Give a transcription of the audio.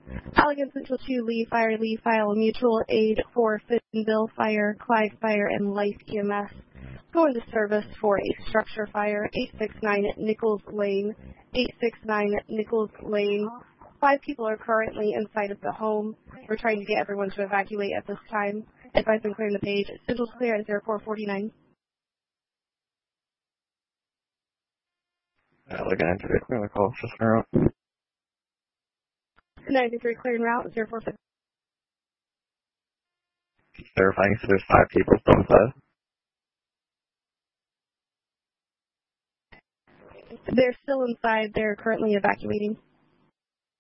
Allegan Central 2, Lee Fire, Lee File, Mutual Aid for Fittonville Fire, Clyde Fire, and Life EMS. Go into service for a structure fire, 869 Nichols Lane, 869 Nichols Lane. 5 people are currently inside of the home. We're trying to get everyone to evacuate at this time. Advise on clearing the page. Central's clear at 0449. Allegan Entity, clear the call, just route. 93 clearing route, 046. Verifying, so there's 5 people still inside. They're still inside. They're currently evacuating.